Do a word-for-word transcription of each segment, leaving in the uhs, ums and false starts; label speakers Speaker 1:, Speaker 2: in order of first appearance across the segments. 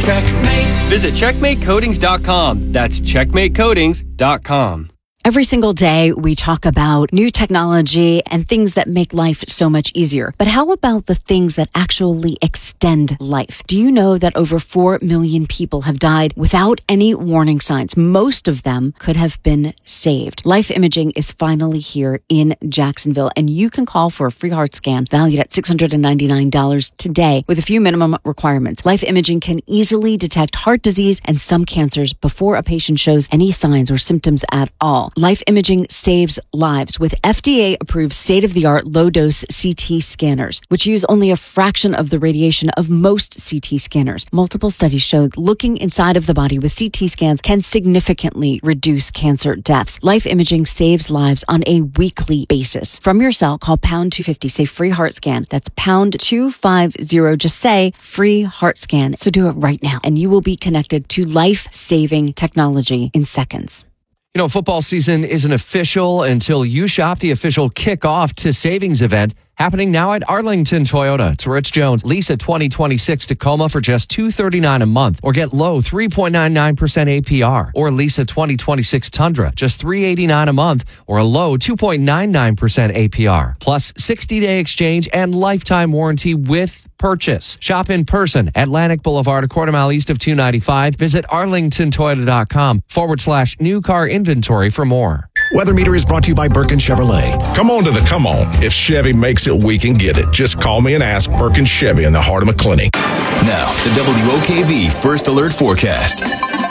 Speaker 1: Checkmate.
Speaker 2: Visit checkmate coatings dot com. That's checkmate coatings dot com.
Speaker 3: Every single day, we talk about new technology and things that make life so much easier. But how about the things that actually extend life? Do you know that over four million people have died without any warning signs? Most of them could have been saved. Life Imaging is finally here in Jacksonville, and you can call for a free heart scan valued at six hundred ninety-nine dollars today with a few minimum requirements. Life Imaging can easily detect heart disease and some cancers before a patient shows any signs or symptoms at all. Life Imaging saves lives with F D A-approved state-of-the-art low-dose C T scanners, which use only a fraction of the radiation of most C T scanners. Multiple studies show looking inside of the body with C T scans can significantly reduce cancer deaths. Life Imaging saves lives on a weekly basis. From your cell, call pound two fifty, say free heart scan. That's pound two fifty, just say free heart scan. So do it right now, and you will be connected to life-saving technology in seconds.
Speaker 4: You know, football season isn't official until you shop the official kickoff to savings event happening now at Arlington Toyota. It's Rich Jones. Lease a twenty twenty-six Tacoma for just two hundred thirty-nine dollars a month, or get low three point nine nine percent A P R. Or lease a twenty twenty-six Tundra, just three hundred eighty-nine dollars a month, or a low two point nine nine percent A P R. Plus sixty-day exchange and lifetime warranty with purchase. Shop in person, Atlantic Boulevard, a quarter mile east of two ninety-five. Visit arlingtontoyota.com forward slash new car inventory for more.
Speaker 5: Weather Meter is brought to you by Birkin Chevrolet.
Speaker 6: Come on to the come on. If Chevy makes it, we can get it. Just call me and ask. Birkin Chevy in the heart of McClinney.
Speaker 7: Now, the W O K V First Alert Forecast.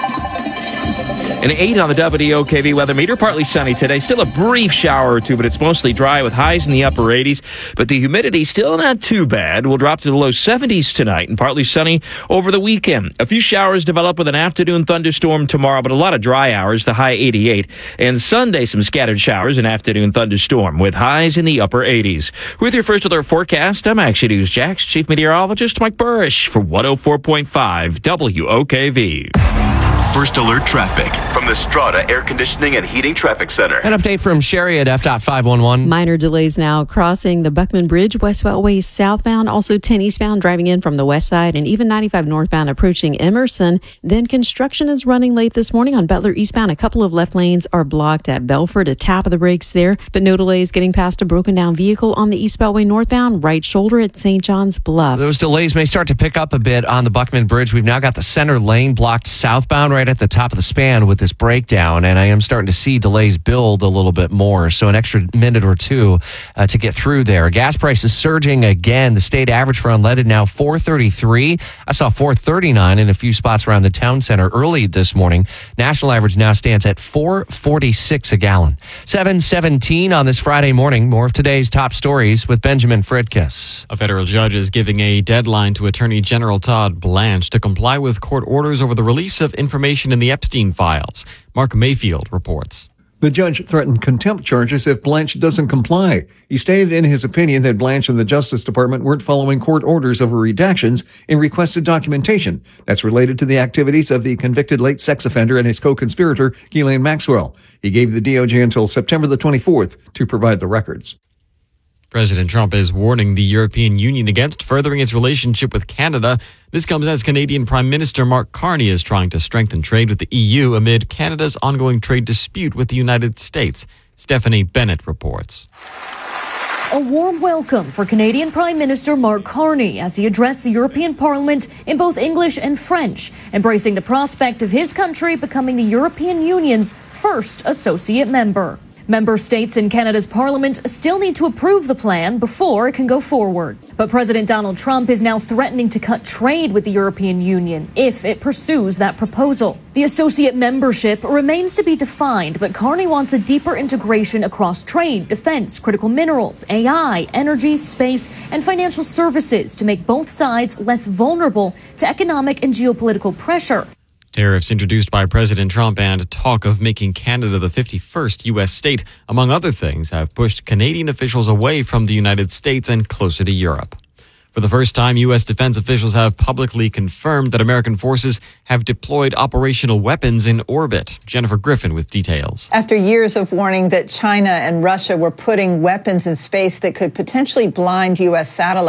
Speaker 8: An eight on the W O K V weather meter. Partly sunny today. Still a brief shower or two, but it's mostly dry with highs in the upper eighties. But the humidity still not too bad. We'll drop to the low seventies tonight and partly sunny over the weekend. A few showers develop with an afternoon thunderstorm tomorrow, but a lot of dry hours, the high eighty-eight. And Sunday, some scattered showers and afternoon thunderstorm with highs in the upper eighties. With your First Alert forecast, I'm Action News Jax Chief Meteorologist Mike Burrish for one oh four point five W O K V.
Speaker 7: First Alert traffic from the Strata Air Conditioning and Heating Traffic Center.
Speaker 4: An update from Sherry at F five one one.
Speaker 9: Minor delays now crossing the Buckman Bridge, West Beltway southbound, also ten eastbound driving in from the west side, and even ninety-five northbound approaching Emerson. Then construction is running late this morning on Butler eastbound. A couple of left lanes are blocked at Belford, a tap of the brakes there, but no delays getting past a broken down vehicle on the East Beltway northbound, right shoulder at Saint John's Bluff.
Speaker 4: Those delays may start to pick up a bit on the Buckman Bridge. We've now got the center lane blocked southbound right at the top of the span with this breakdown, and I am starting to see delays build a little bit more, so an extra minute or two uh, to get through there. Gas prices surging again. The state average for unleaded now four thirty-three. I saw four thirty-nine in a few spots around the town center early this morning. National average now stands at four forty-six a gallon. seven seventeen on this Friday morning. More of today's top stories with Benjamin Fridkiss.
Speaker 10: A federal judge is giving a deadline to Attorney General Todd Blanche to comply with court orders over the release of information in the Epstein files. Mark Mayfield reports.
Speaker 11: The judge threatened contempt charges if Blanche doesn't comply. He stated in his opinion that Blanche and the Justice Department weren't following court orders over redactions in requested documentation that's related to the activities of the convicted late sex offender and his co-conspirator, Ghislaine Maxwell. He gave the D O J until September the twenty-fourth to provide the records.
Speaker 10: President Trump is warning the European Union against furthering its relationship with Canada. This comes as Canadian Prime Minister Mark Carney is trying to strengthen trade with the E U amid Canada's ongoing trade dispute with the United States. Stephanie Bennett reports.
Speaker 12: A warm welcome for Canadian Prime Minister Mark Carney as he addressed the European Parliament in both English and French, embracing the prospect of his country becoming the European Union's first associate member. Member states in Canada's parliament still need to approve the plan before it can go forward. But President Donald Trump is now threatening to cut trade with the European Union if it pursues that proposal. The associate membership remains to be defined, but Carney wants a deeper integration across trade, defense, critical minerals, A I, energy, space, and financial services to make both sides less vulnerable to economic and geopolitical pressure.
Speaker 10: Tariffs introduced by President Trump and talk of making Canada the fifty-first U S state, among other things, have pushed Canadian officials away from the United States and closer to Europe. For the first time, U S defense officials have publicly confirmed that American forces have deployed operational weapons in orbit. Jennifer Griffin with details.
Speaker 13: After years of warning that China and Russia were putting weapons in space that could potentially blind U S satellites,